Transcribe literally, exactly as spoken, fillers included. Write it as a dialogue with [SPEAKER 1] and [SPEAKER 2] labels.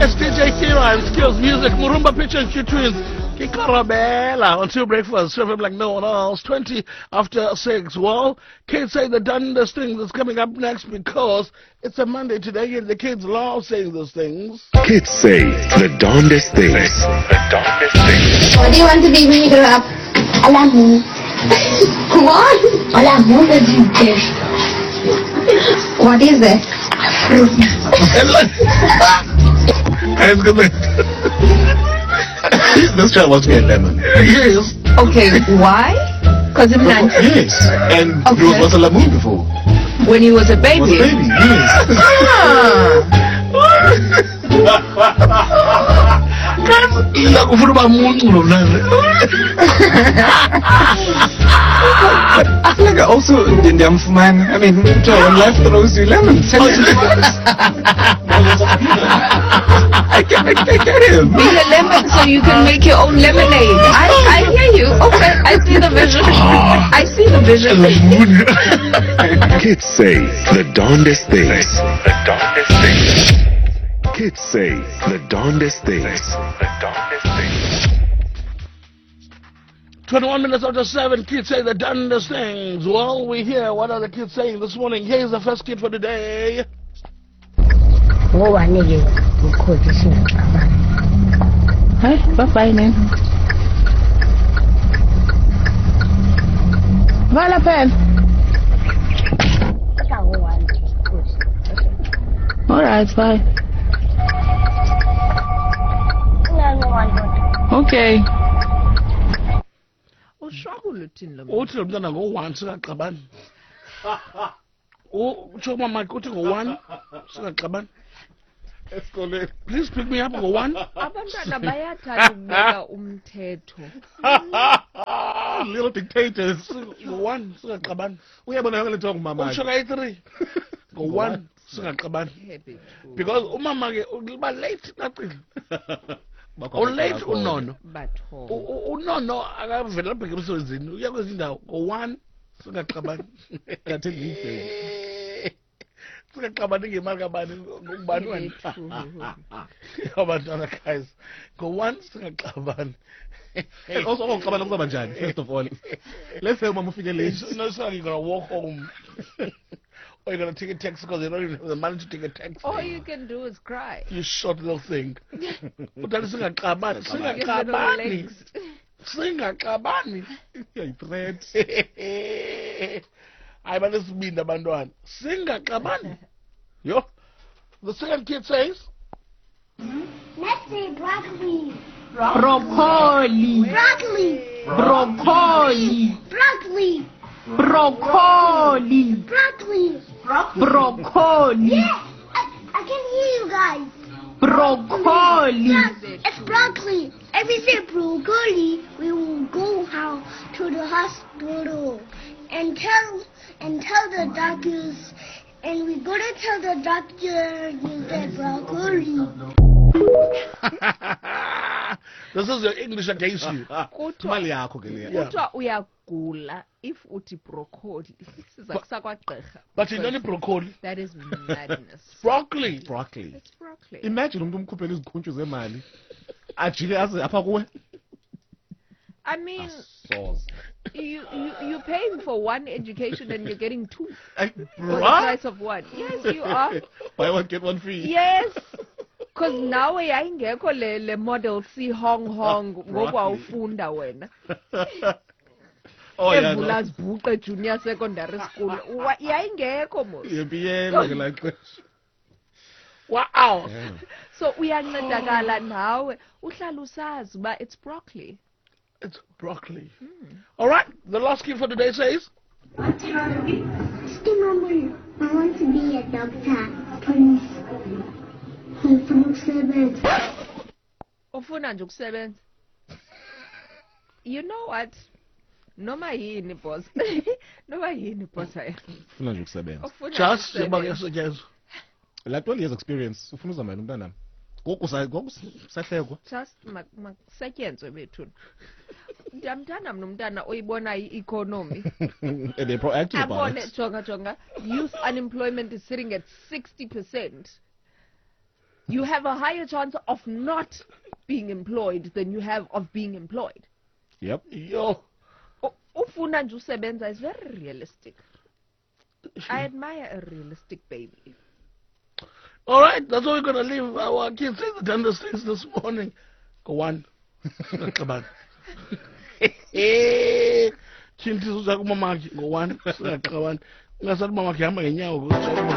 [SPEAKER 1] It's D J Kira and Skills Music, Murumba Picture and Q-Twins, Kikarabella on Two Breakfast, serving like no one else, twenty after six. Well, kids say the darndest thing that's coming up next because it's a Monday today and the kids love saying those things.
[SPEAKER 2] Kids say the darndest things. The darndest things.
[SPEAKER 3] What do you want to be when you grow up? Alamu. What? Alamu is dish. What is it? Fruit.
[SPEAKER 2] This child wants to get lemon.
[SPEAKER 1] Yes.
[SPEAKER 3] Okay, why? Because I'm not.
[SPEAKER 2] Yes. And
[SPEAKER 3] Okay.
[SPEAKER 2] he was not a lamoon before.
[SPEAKER 3] When he was a baby.
[SPEAKER 2] Was a baby, yes. I feel like I also did them for man. I mean, when life throws you lemons. I get, I get him.
[SPEAKER 3] Be a lemon so you can make your own lemonade. I, I hear you. Okay, I see the vision. I see the vision.
[SPEAKER 2] Kids say the darndest things. The darndest things. Kids say the darndest things. The darndest things.
[SPEAKER 1] twenty-one minutes after seven, kids say the darndest things. Well, we hear what are the kids saying this morning. Here's the first kid for today.
[SPEAKER 4] Hi, bye-bye, man. Vala pen. Alright, bye. Okay.
[SPEAKER 1] Uthi lo mntana ngo-one singaxabani. Utsho mama uthi ngo-one singaxabani. Please pick me up ngo-one.
[SPEAKER 5] Abantwana bayathanda ukubeka umthetho.
[SPEAKER 1] Little dictators. Ngo-one singaxabani.
[SPEAKER 2] Uyabona yonke lento ngumama.
[SPEAKER 1] Utsho kayi-three. Ngo-one singaxabani. Because umama ke uba late cacile. Ulate unono.
[SPEAKER 5] Batho.
[SPEAKER 1] Unono akavela abheke emsebenzini uya kwezi ndawo ngo-one singaxabani. Singaxabani ngemali kabani ngubani wena. Abantwana guys ngo-one singaxabani.
[SPEAKER 2] Also ngokuxabana kuzaba njani first of all. Let's say mama ufike late.
[SPEAKER 1] No, so you're gonna walk home. Or you're gonna take a taxi because you don't even have the money to take a taxi.
[SPEAKER 5] All you can do is cry.
[SPEAKER 1] You short little thing. Utali singaxabani.
[SPEAKER 5] Give little
[SPEAKER 1] Singaxabani.
[SPEAKER 5] legs.
[SPEAKER 1] Singaxabani.
[SPEAKER 2] Threat.
[SPEAKER 1] Hayi banesibindi abantwana. Singaxabani. Yo. The second kid says,
[SPEAKER 6] Let's say broccoli.
[SPEAKER 4] Broccoli.
[SPEAKER 6] Broccoli.
[SPEAKER 4] Broccoli.
[SPEAKER 6] Broccoli.
[SPEAKER 4] Broccoli.
[SPEAKER 6] Broccoli.
[SPEAKER 4] Broccoli.
[SPEAKER 6] Yes, I, I can hear you guys.
[SPEAKER 4] Broccoli.
[SPEAKER 6] Yes, it's broccoli. If we say broccoli, we will go how to the hospital and tell and tell the doctors, and we go to tell the doctor you get broccoli.
[SPEAKER 1] this is your English against you.
[SPEAKER 2] Mali yakho ke leya.
[SPEAKER 5] Kuthiwa uyagula if uthi broccoli. Siza kusakwagqirha.
[SPEAKER 1] But you don't broccoli.
[SPEAKER 5] That is madness.
[SPEAKER 1] Broccoli.
[SPEAKER 2] Broccoli.
[SPEAKER 5] It's broccoli.
[SPEAKER 2] Imagine umuntu umkhuphela izikhuntshu zemali. Ajile aze apha kuwe.
[SPEAKER 5] I mean,
[SPEAKER 2] Sauce.
[SPEAKER 5] you, you, you're paying for one education and you're getting two
[SPEAKER 2] Ay,
[SPEAKER 5] for the
[SPEAKER 2] bruh.
[SPEAKER 5] price of one. Yes, you are.
[SPEAKER 2] Buy one get one free.
[SPEAKER 5] Yes. Because now yayingekho le le model C Hong Hong ngokwawufunda wena.
[SPEAKER 2] Oh yeah.
[SPEAKER 5] Evula zibhuqe junior secondary school. Wa- Yayingekho mos.
[SPEAKER 2] Yebiyela ke la xesha.
[SPEAKER 1] Wow.
[SPEAKER 5] So uyancedakala nawe uhlala usazi uba it's broccoli.
[SPEAKER 1] It's broccoli. All right. The last kid for today says,
[SPEAKER 6] Still, Mama, I want to be a doctor, please.
[SPEAKER 5] Ufuna nje ukusebenza. You know what? Noma yini boss. Noma yini boss ay.
[SPEAKER 2] Ufuna nje ukusebenza.
[SPEAKER 5] Ufuna
[SPEAKER 1] just
[SPEAKER 5] ukusebenza.
[SPEAKER 1] about yesterday.
[SPEAKER 2] Like twelve years experience. Ufuna uzama nomntana. Goku sa goku sahlekwa.
[SPEAKER 5] Just makusetyenzwe bethu. Ndiyamthanda mna umntana oyibona i-economy.
[SPEAKER 2] And they're proactive about
[SPEAKER 5] Abone
[SPEAKER 2] it.
[SPEAKER 5] jonga jonga. Youth unemployment is sitting at sixty percent. you have a higher chance of not being employed than you have of being employed.
[SPEAKER 1] Yep. Yo.
[SPEAKER 5] U- Ufuna nje usebenza is very realistic. I admire a realistic baby.
[SPEAKER 1] All right, that's all we're going to leave our kids in the tender states this morning. Go on. Come on. Chinti suza kumamaki. Go on. Go on. Ungasathi mamaki hamba ngenyawo.